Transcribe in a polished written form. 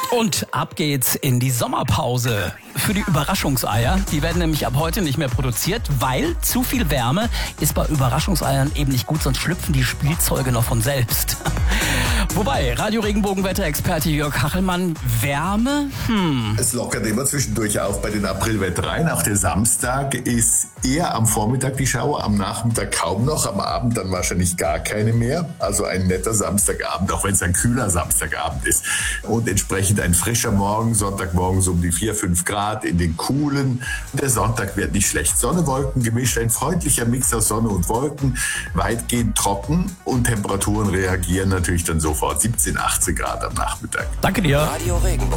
Und ab geht's in die Sommerpause für die Überraschungseier. Die werden nämlich ab heute nicht mehr produziert, weil zu viel Wärme ist bei Überraschungseiern eben nicht gut, sonst schlüpfen die Spielzeuge noch von selbst. Wobei, Radio-Regenbogen-Wetterexperte Jörg Hachelmann, Wärme? Es lockert immer zwischendurch auf bei den Aprilwettereien. Auch der Samstag ist eher am Vormittag die Schauer, am Nachmittag kaum noch, am Abend dann wahrscheinlich gar keine mehr. Also ein netter Samstagabend, auch wenn es ein kühler Samstagabend ist. Und entsprechend ein frischer Morgen, Sonntagmorgens um die 4-5 Grad in den Coolen. Der Sonntag wird nicht schlecht. Sonne, Wolken gemischt, ein freundlicher Mix aus Sonne und Wolken, weitgehend trocken und Temperaturen reagieren natürlich dann sofort. 17, 18 Grad am Nachmittag. Danke dir. Radio Regenbogen.